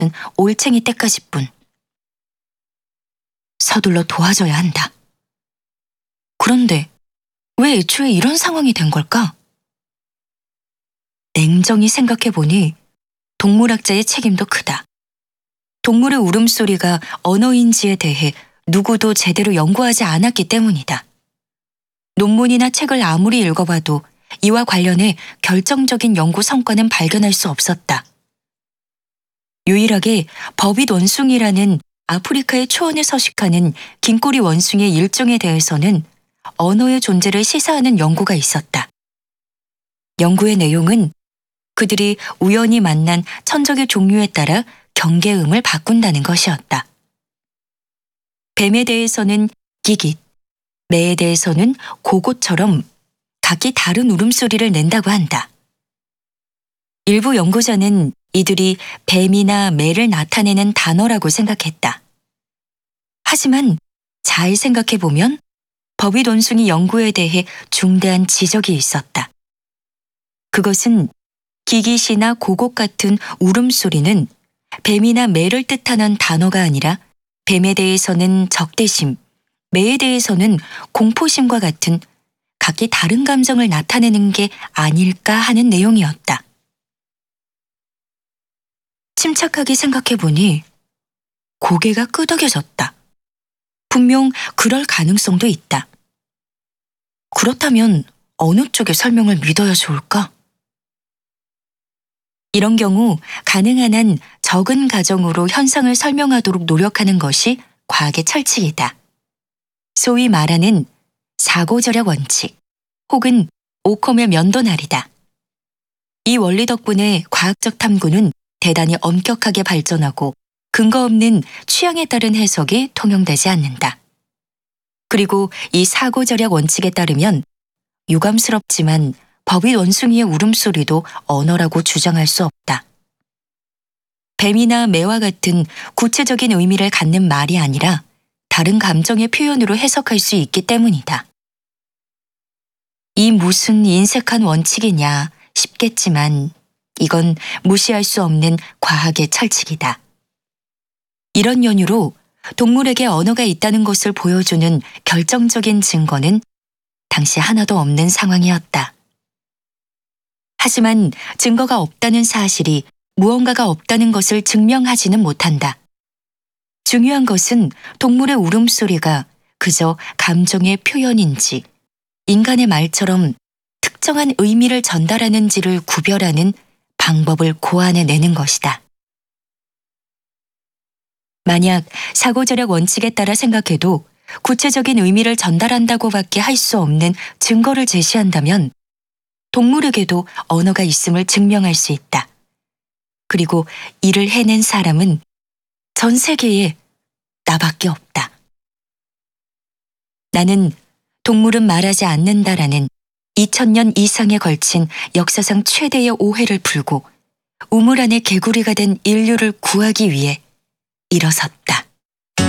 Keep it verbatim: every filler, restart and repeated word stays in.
올챙이 때까지뿐. 서둘러 도와줘야 한다. 그런데 왜 애초에 이런 상황이 된 걸까? 냉정히 생각해보니 동물학자의 책임도 크다. 동물의 울음소리가 언어인지에 대해 누구도 제대로 연구하지 않았기 때문이다. 논문이나 책을 아무리 읽어봐도 이와 관련해 결정적인 연구 성과는 발견할 수 없었다. 유일하게 버빗 원숭이라는 아프리카의 초원에 서식하는 긴꼬리 원숭이의 일종에 대해서는 언어의 존재를 시사하는 연구가 있었다. 연구의 내용은 그들이 우연히 만난 천적의 종류에 따라 경계음을 바꾼다는 것이었다. 뱀에 대해서는 기깃, 매에 대해서는 고고처럼 각기 다른 울음소리를 낸다고 한다. 일부 연구자는 이들이 뱀이나 매를 나타내는 단어라고 생각했다. 하지만 잘 생각해보면 버빗 원숭이 연구에 대해 중대한 지적이 있었다. 그것은 기깃이나 고곡 같은 울음소리는 뱀이나 매를 뜻하는 단어가 아니라 뱀에 대해서는 적대심, 매에 대해서는 공포심과 같은 각기 다른 감정을 나타내는 게 아닐까 하는 내용이었다. 침착하게 생각해보니 고개가 끄덕여졌다. 분명 그럴 가능성도 있다. 그렇다면 어느 쪽의 설명을 믿어야 좋을까? 이런 경우 가능한 한 적은 가정으로 현상을 설명하도록 노력하는 것이 과학의 철칙이다. 소위 말하는 사고절약 원칙 혹은 오컴의 면도날이다. 이 원리 덕분에 과학적 탐구는 대단히 엄격하게 발전하고 근거 없는 취향에 따른 해석이 통용되지 않는다. 그리고 이 사고절약 원칙에 따르면 유감스럽지만 버빗 원숭이의 울음소리도 언어라고 주장할 수 없다. 뱀이나 매와 같은 구체적인 의미를 갖는 말이 아니라 다른 감정의 표현으로 해석할 수 있기 때문이다. 이 무슨 인색한 원칙이냐 싶겠지만 이건 무시할 수 없는 과학의 철칙이다. 이런 연유로 동물에게 언어가 있다는 것을 보여주는 결정적인 증거는 당시 하나도 없는 상황이었다. 하지만 증거가 없다는 사실이 무언가가 없다는 것을 증명하지는 못한다. 중요한 것은 동물의 울음소리가 그저 감정의 표현인지 인간의 말처럼 특정한 의미를 전달하는지를 구별하는 방법을 고안해내는 것이다. 만약 사고절약 원칙에 따라 생각해도 구체적인 의미를 전달한다고밖에 할 수 없는 증거를 제시한다면 동물에게도 언어가 있음을 증명할 수 있다. 그리고 이를 해낸 사람은 전 세계에 나밖에 없다. 나는 동물은 말하지 않는다라는 이천 년 이상에 걸친 역사상 최대의 오해를 풀고 우물 안의 개구리가 된 인류를 구하기 위해 일어섰다.